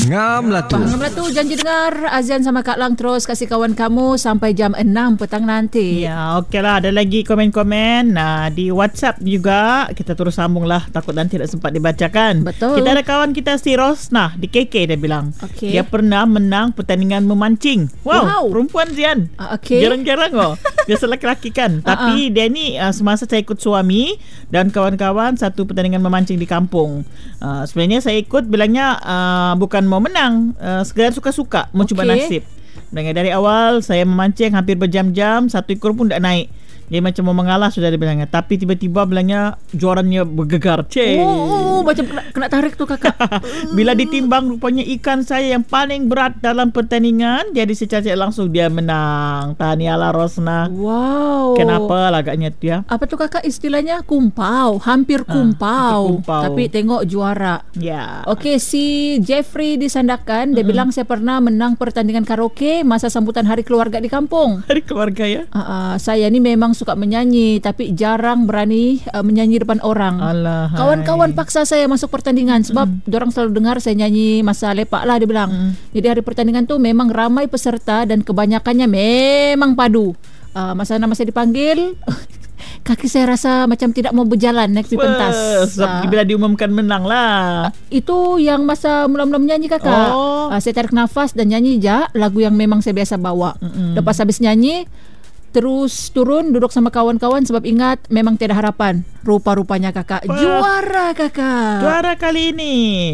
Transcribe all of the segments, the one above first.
Ngamlah tu. Ngamlah tu, janji dengar Azian sama Kak Lang terus kasih kawan kamu sampai jam 6 petang nanti. Ya, okey lah. Ada lagi komen-komen. Nah, di WhatsApp juga kita terus sambung lah. Takut nanti tak sempat dibacakan. Betul. Kita ada kawan kita si Rosnah di KK, dia bilang. Okey. Dia pernah menang pertandingan memancing. Wow. Perempuan Zian. Okey. Jarang-jarang biasa laki-laki kan. Tapi dia ni semasa saya ikut suami dan kawan-kawan satu pertandingan memancing di kampung. Sebenarnya saya ikut bilangnya bukan mau menang, sekedar suka-suka mau cuba nasib. Bilangnya dari awal saya memancing hampir berjam-jam, satu ekor pun tak naik. Dia macam mau mengalah sudah dia bilangnya. Tapi tiba-tiba bilangnya juarannya bergegar. Macam kena tarik tu kakak. Bila ditimbang rupanya ikan saya yang paling berat dalam pertandingan. Jadi secara langsung dia menang. Tahniahlah Rosnah. Wow. Kenapa lah agaknya dia? Apa tu kakak istilahnya? Kumpau. Hampir kumpau. Tapi tengok juara. Ya. Okey, si Jeffrey di Sandakan, dia bilang saya pernah menang pertandingan karaoke masa sambutan hari keluarga di kampung. Hari keluarga ya? Saya ni memang suka menyanyi tapi jarang berani menyanyi depan orang. Kawan-kawan paksa saya masuk pertandingan sebab diorang selalu dengar saya nyanyi masa lepak lah, dia bilang. Jadi hari pertandingan tu memang ramai peserta dan kebanyakannya memang padu. Masa saya dipanggil kaki saya rasa macam tidak mau berjalan naik pentas. Sebab bila diumumkan menang lah. Itu yang masa mula-mula menyanyi kakak. Saya tarik nafas dan nyanyi je lagu yang memang saya biasa bawa. Lepas habis nyanyi terus turun duduk sama kawan-kawan sebab ingat memang tiada harapan. Rupa-rupanya kakak juara kakak. Juara kali ini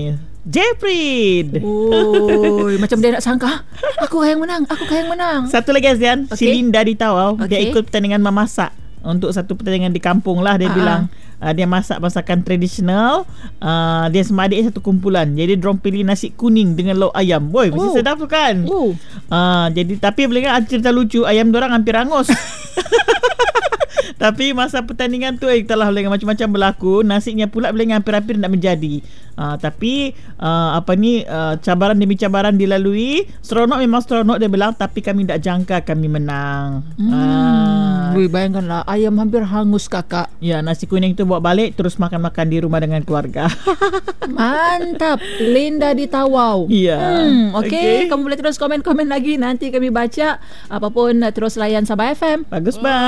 Jeffrey. Macam dia nak sangka aku yang menang. Satu lagi Azian, si Linda di Tawau. Dia ikut pertandingan memasak untuk satu pertandingan di kampung lah. Dia bilang dia masak masakan tradisional. Dia sama adik satu kumpulan. Jadi diorang pilih nasi kuning dengan lauk ayam. Boy, mesti sedap tu kan. Jadi tapi boleh kan cerita lucu, ayam diorang hampir hangus. Tapi masa pertandingan tu telah macam-macam berlaku. Nasinya pula hampir-hampir nak menjadi. Tapi cabaran demi cabaran dilalui. Seronok memang seronok, dia bilang. Tapi kami tak jangka kami menang. Bayangkanlah ayam hampir hangus kakak. Ya, nasi kuning tu bawa balik terus makan-makan di rumah dengan keluarga. Mantap. Linda di Tawau. Ya. Okey, kamu boleh terus komen-komen lagi, nanti kami baca. Apapun terus layan Sabah FM. Bagus bang.